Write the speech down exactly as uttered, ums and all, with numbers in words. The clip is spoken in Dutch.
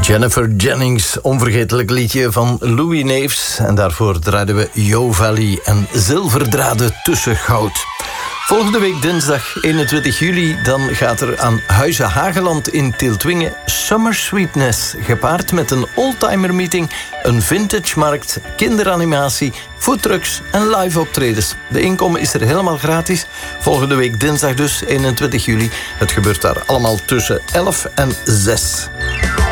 Jennifer Jennings, onvergetelijk liedje van Louis Neefs. En daarvoor draaiden we Yo Valley en Zilverdraden tussen goud. Volgende week dinsdag eenentwintig juli... dan gaat er aan Huize Hageland in Tieltwingen Summer Sweetness... gepaard met een oldtimer meeting, een vintage markt, kinderanimatie, foodtrucks en live optredens. De inkomen is er helemaal gratis. Volgende week dinsdag dus, eenentwintig juli. Het gebeurt daar allemaal tussen elf en zes.